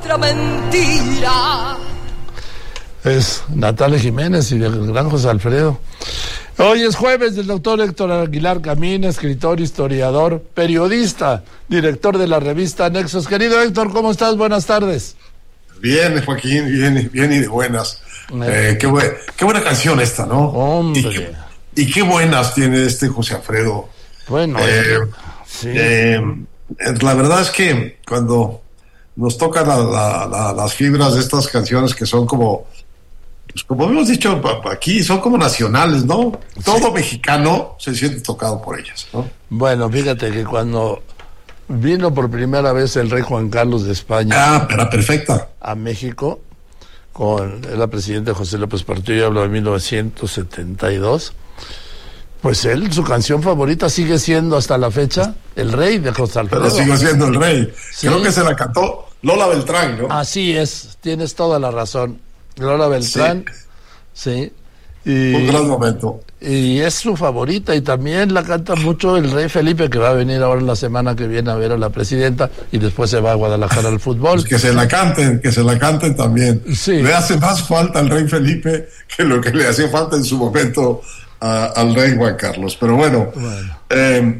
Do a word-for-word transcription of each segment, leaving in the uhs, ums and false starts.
otra mentira. Es Natalia Jiménez y el gran José Alfredo. Hoy es jueves del doctor Héctor Aguilar Camín, escritor, historiador, periodista, director de la revista Nexos. Querido Héctor, ¿cómo estás? Buenas tardes. Bien, Joaquín, bien, bien y de buenas. Eh, qué, buen, qué buena canción esta, ¿no? Hombre. Y qué, y qué buenas tiene este José Alfredo. Bueno, eh, sí. eh, la verdad es que cuando nos tocan la, la, la, las fibras de estas canciones que son como, pues como hemos dicho aquí, son como nacionales, ¿no? Todo sí. Mexicano se siente tocado por ellas, ¿no? Bueno, fíjate que cuando vino por primera vez el rey Juan Carlos de España ah, era perfecta. a México, con el presidente José López Portillo, hablo de mil novecientos setenta y dos, pues él, su canción favorita sigue siendo hasta la fecha El Rey de José Alfredo. Pero sigue siendo El Rey. ¿Sí? Creo que se la cantó Lola Beltrán, ¿no? Así es, tienes toda la razón. Lola Beltrán, sí. sí. Y, un gran momento. Y es su favorita, y también la canta mucho el rey Felipe, que va a venir ahora la semana que viene a ver a la presidenta, y después se va a Guadalajara al fútbol. Pues que se la canten, que se la canten también. Sí. Le hace más falta al rey Felipe que lo que le hacía falta en su momento a, al rey Juan Carlos. Pero bueno, bueno. Eh,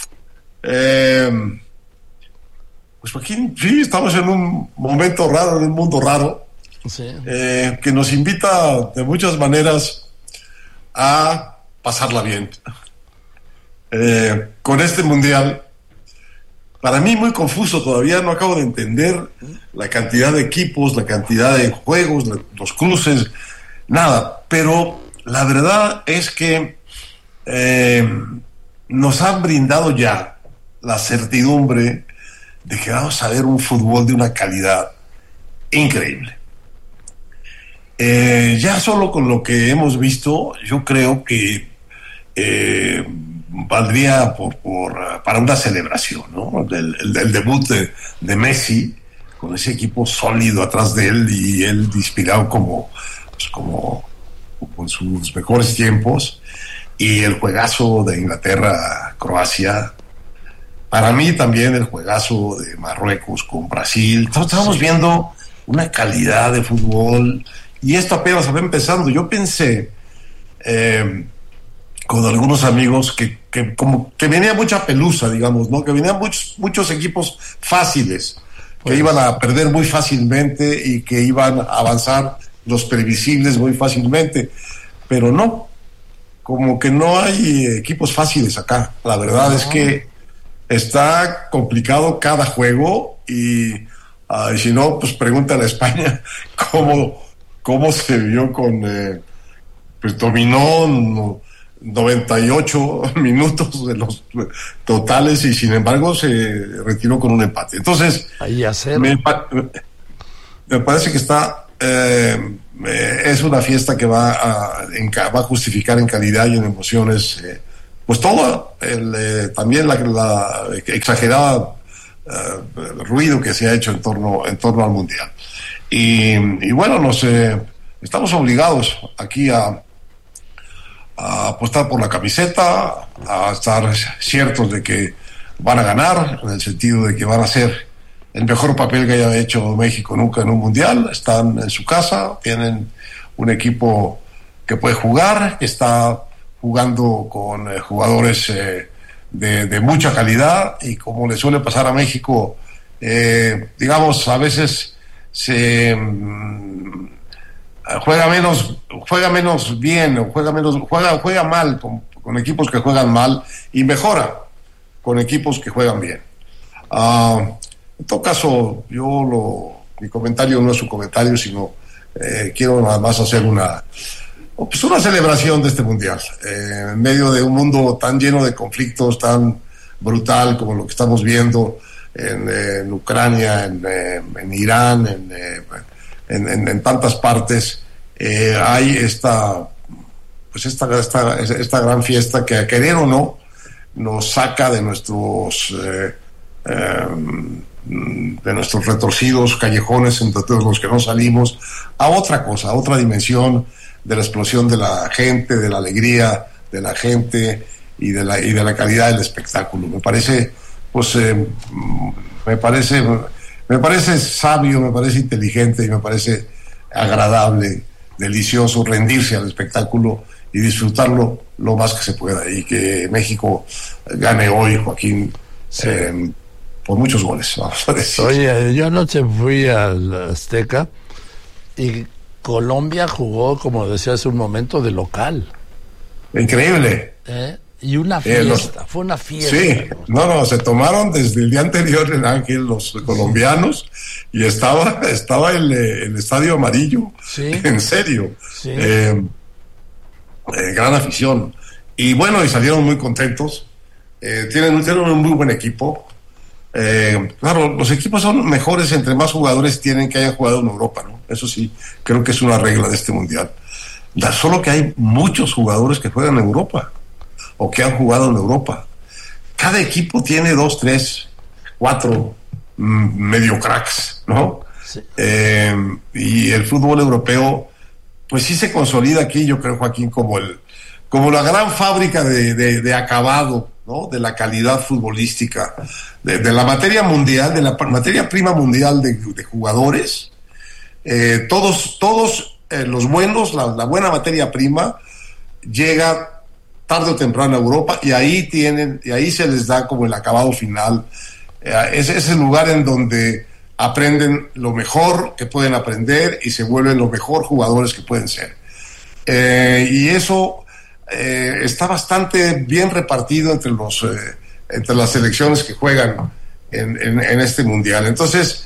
eh, pues aquí sí, estamos en un momento raro, en un mundo raro, sí. eh, que nos invita de muchas maneras a pasarla bien. Eh, con este mundial, para mí muy confuso, todavía no acabo de entender la cantidad de equipos, la cantidad de juegos, los cruces, nada, pero la verdad es que eh, nos han brindado ya la certidumbre de que vamos a ver un fútbol de una calidad increíble. Eh, ya solo con lo que hemos visto, yo creo que eh, valdría por, por, para una celebración, ¿no? El, el, el debut de, de Messi, con ese equipo sólido atrás de él y él inspirado como, pues como, como en sus mejores tiempos, y el juegazo de Inglaterra-Croacia. Para mí también el juegazo de Marruecos con Brasil. Estamos viendo una calidad de fútbol. Y esto apenas va empezando. Yo pensé eh, con algunos amigos que, que como que venía mucha pelusa, digamos, ¿no? Que venían muchos, muchos equipos fáciles, pues, que iban a perder muy fácilmente y que iban a avanzar los previsibles muy fácilmente. Pero no, como que no hay equipos fáciles acá. La verdad no. es que está complicado cada juego y, uh, y si no, pues pregúntale a España cómo... cómo se vio con, eh, pues dominó no, noventa y ocho minutos de los totales y sin embargo se retiró con un empate. Entonces, ahí me, me parece que está, eh, eh, es una fiesta que va a, en, va a justificar en calidad y en emociones, eh, pues todo, el, eh, también la, la exagerada eh, ruido que se ha hecho en torno, en torno al Mundial. Y, y bueno, nos eh, estamos obligados aquí a, a apostar por la camiseta, a estar ciertos de que van a ganar, en el sentido de que van a ser el mejor papel que haya hecho México nunca en un mundial. Están en su casa, tienen un equipo que puede jugar, que está jugando con eh, jugadores eh, de, de mucha calidad, y como le suele pasar a México, eh, digamos, a veces se um, juega menos juega menos bien o juega menos juega juega mal con, con equipos que juegan mal y mejora con equipos que juegan bien. Uh, en todo caso, yo lo mi comentario no es un comentario, sino eh, quiero nada más hacer una pues una celebración de este mundial eh, en medio de un mundo tan lleno de conflictos, tan brutal como lo que estamos viendo En, en Ucrania, en, en Irán, en, en, en, en tantas partes. Eh, hay esta, pues esta, esta, esta gran fiesta que, a querer o no, nos saca de nuestros eh, eh, de nuestros retorcidos callejones entre todos los que no salimos a otra cosa, a otra dimensión de la explosión de la gente, de la alegría de la gente y de la, y de la calidad del espectáculo. Me parece pues eh, me parece me parece sabio, me parece inteligente y me parece agradable, delicioso rendirse al espectáculo y disfrutarlo lo más que se pueda, y que México gane hoy, Joaquín, sí. eh, por muchos goles, vamos a decir. Oye, yo anoche fui al Azteca y Colombia jugó, como decía hace un momento, de local. Increíble. ¿Eh? Y una fiesta, eh, los, fue una fiesta. Sí, no, no, se tomaron desde el día anterior en Ángel los colombianos, sí. y estaba estaba el, el estadio amarillo, sí. en serio. Sí. Eh, eh, gran afición. Y bueno, y salieron muy contentos. Eh, tienen, tienen un muy buen equipo. Eh, claro, los equipos son mejores entre más jugadores tienen que hayan jugado en Europa, ¿no? Eso sí, creo que es una regla de este mundial. Da, solo que hay muchos jugadores que juegan en Europa o que han jugado en Europa. Cada equipo tiene dos, tres, cuatro mm, medio cracks, ¿no? Sí. Eh, y el fútbol europeo, pues sí se consolida aquí, yo creo, Joaquín, como el como la gran fábrica de, de, de acabado, ¿no? De la calidad futbolística, de, de la materia mundial, de la materia prima mundial de, de jugadores. Eh, todos, todos eh, los buenos, la, la buena materia prima llega tarde o temprano a Europa, y ahí tienen, y ahí se les da como el acabado final. Eh, ese es el lugar en donde aprenden lo mejor que pueden aprender y se vuelven los mejores jugadores que pueden ser. Eh, y eso eh, está bastante bien repartido entre los eh, entre las selecciones que juegan en, en, en este mundial. Entonces,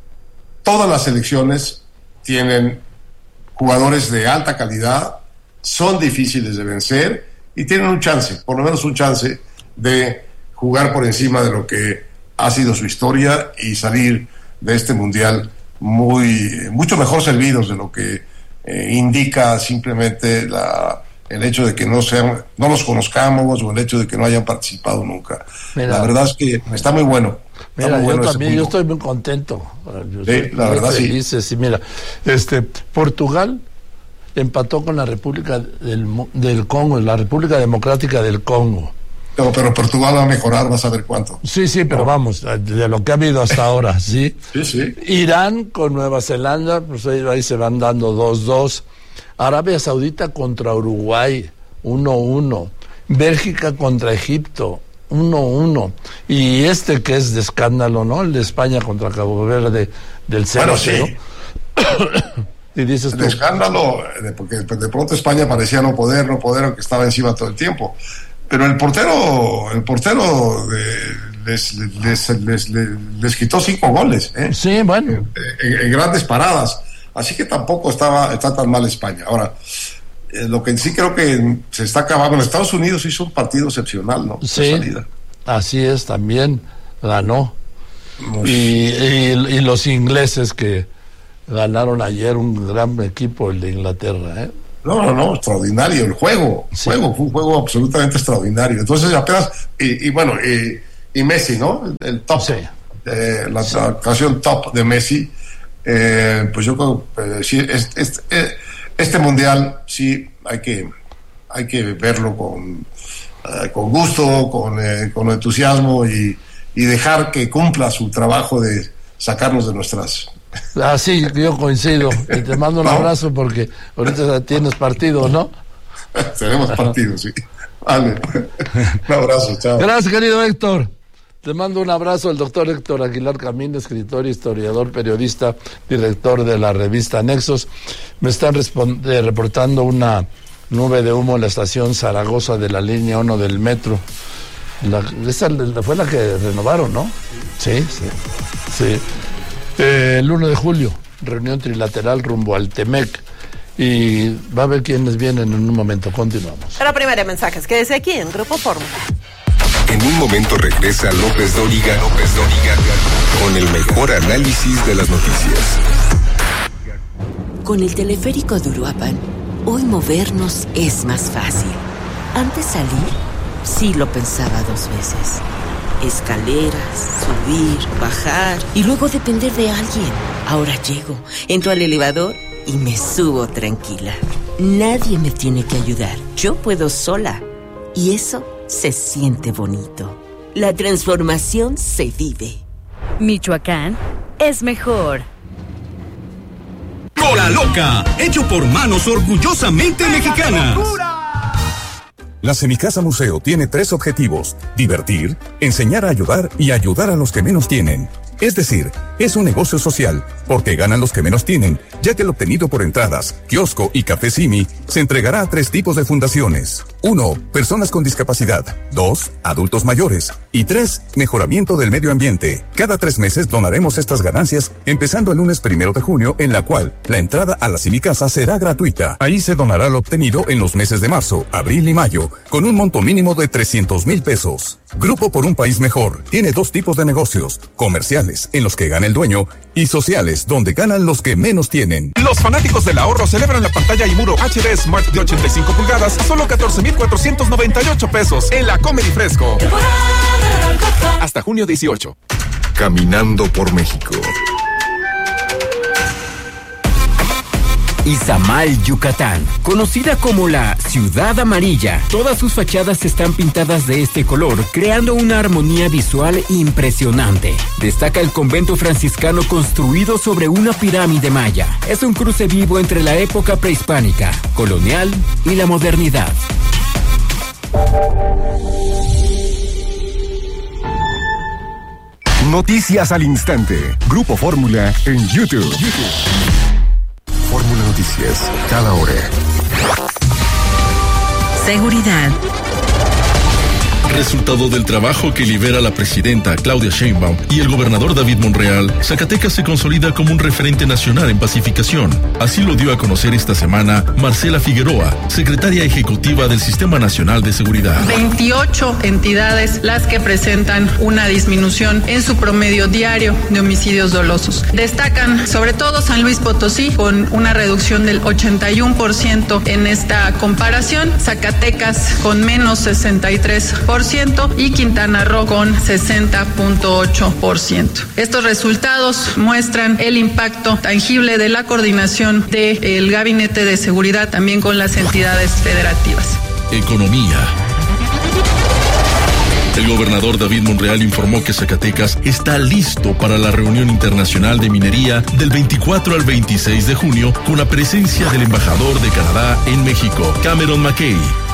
todas las selecciones tienen jugadores de alta calidad, son difíciles de vencer y tienen un chance, por lo menos un chance de jugar por encima de lo que ha sido su historia y salir de este mundial muy mucho mejor servidos de lo que eh, indica simplemente la, el hecho de que no sean, no los conozcamos, o el hecho de que no hayan participado nunca. Mira, la verdad es que está muy bueno. Mira, muy bueno, yo también, yo estoy muy contento. Yo sí, estoy la verdad feliz, sí. sí. Mira, este, Portugal empató con la República del, del Congo, la República Democrática del Congo. Pero, pero Portugal va a mejorar, vas a ver cuánto. Sí, sí, pero no. vamos, de lo que ha habido hasta ahora, ¿sí? Sí, sí. Irán con Nueva Zelanda, pues ahí, ahí se van dando dos dos. Arabia Saudita contra Uruguay, uno uno. Bélgica contra Egipto, uno uno. Y este que es de escándalo, ¿no? El de España contra Cabo Verde, del cero cero. Bueno, sí. Y dices el tú, escándalo, porque de pronto España parecía no poder, no poder, aunque estaba encima todo el tiempo. Pero el portero, el portero de, les, les, les, les, les quitó cinco goles, ¿eh? Sí, bueno. En, en, en grandes paradas. Así que tampoco estaba, está tan mal España. Ahora, eh, lo que sí creo que se está acabando, en Estados Unidos hizo un partido excepcional, ¿no? Sí, salida. Así es, también ganó. Y, y, y los ingleses que ganaron ayer, un gran equipo, el de Inglaterra, ¿eh? No, no, no, extraordinario el juego, el sí. juego, fue un juego absolutamente extraordinario. Entonces apenas, y, y bueno, y, y Messi, ¿no? El, el top, sí. eh, la, sí. la actuación top de Messi, eh, pues yo creo que eh, sí, este, este, este mundial sí hay que, hay que verlo con, eh, con gusto, con, eh, con entusiasmo y, y dejar que cumpla su trabajo de sacarnos de nuestras... Ah, sí, yo coincido. Y te mando un ¿No? abrazo porque ahorita tienes partido, ¿no? Tenemos partido, sí. Vale. Un abrazo, chao. Gracias, querido Héctor. Te mando un abrazo al doctor Héctor Aguilar Camín, escritor, historiador, periodista, director de la revista Nexos. Me están respond- eh, reportando una nube de humo en la estación Zaragoza de la línea uno del metro. La, esa fue la que renovaron, ¿no? Sí, sí. Sí. Eh, el uno de julio, reunión trilateral rumbo al Temec. Y va a ver quiénes vienen en un momento. Continuamos. Pero primero mensajes, quédese aquí en Grupo Fórmula. En un momento regresa López Dóriga, López Dóriga, con el mejor análisis de las noticias. Con el teleférico de Uruapan, hoy movernos es más fácil. Antes salir, sí lo pensaba dos veces. Escaleras, subir, bajar y luego depender de alguien. Ahora llego, entro al elevador y me subo tranquila. Nadie me tiene que ayudar. Yo puedo sola. Y eso se siente bonito. La transformación se vive. Michoacán es mejor. Cola Loca, hecho por manos orgullosamente mexicanas. La Semicasa Museo tiene tres objetivos: divertir, enseñar a ayudar y ayudar a los que menos tienen. Es decir, es un negocio social, porque ganan los que menos tienen, ya que el obtenido por entradas, kiosco y café Simi se entregará a tres tipos de fundaciones. Uno, personas con discapacidad. Dos, adultos mayores. Y tres, mejoramiento del medio ambiente. Cada tres meses donaremos estas ganancias, empezando el lunes primero de junio, en la cual la entrada a la Semicasa será gratuita. Ahí se donará lo obtenido en los meses de marzo, abril y mayo, con un monto mínimo de trescientos mil pesos. Grupo por un País Mejor tiene dos tipos de negocios: comerciales, en los que gana el dueño, y sociales, donde ganan los que menos tienen. Los fanáticos del ahorro celebran la pantalla Imuro H D Smart de ochenta y cinco pulgadas a solo catorce mil cuatrocientos noventa y ocho pesos en la Comedy Fresco. Hasta junio dieciocho. Caminando por México. Izamal, Yucatán, conocida como la Ciudad Amarilla. Todas sus fachadas están pintadas de este color, creando una armonía visual impresionante. Destaca el convento franciscano construido sobre una pirámide maya. Es un cruce vivo entre la época prehispánica, colonial y la modernidad. Noticias al instante. Grupo Fórmula en YouTube. YouTube. Fórmula Noticias, cada hora. Seguridad. Resultado del trabajo que lidera la presidenta Claudia Sheinbaum y el gobernador David Monreal, Zacatecas se consolida como un referente nacional en pacificación. Así lo dio a conocer esta semana Marcela Figueroa, secretaria ejecutiva del Sistema Nacional de Seguridad. veintiocho entidades las que presentan una disminución en su promedio diario de homicidios dolosos. Destacan sobre todo San Luis Potosí con una reducción del ochenta y uno por ciento en esta comparación, Zacatecas con menos sesenta y tres por ciento y Quintana Roo con sesenta punto ocho por ciento. Estos resultados muestran el impacto tangible de la coordinación del Gabinete de Seguridad también con las entidades federativas. Economía. El gobernador David Monreal informó que Zacatecas está listo para la reunión internacional de minería del veinticuatro al veintiséis de junio con la presencia del embajador de Canadá en México, Cameron McKay.